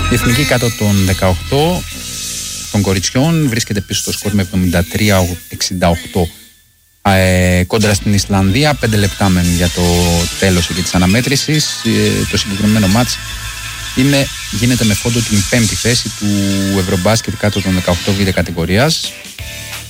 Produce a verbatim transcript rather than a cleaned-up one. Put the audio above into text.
Η εθνική κάτω των δεκαοκτώ των κοριτσιών βρίσκεται πίσω στο σκορ με εβδομήντα τρία εξήντα οκτώ ε, κόντρα στην Ισλανδία. Πέντε λεπτά μένουν για το τέλος εκεί της αναμέτρησης. Ε, το συγκεκριμένο μάτς είναι, γίνεται με φόντο την πέμπτη θέση του Ευρωμπάσκετ κάτω των δεκαοκτώ β' κατηγορίας.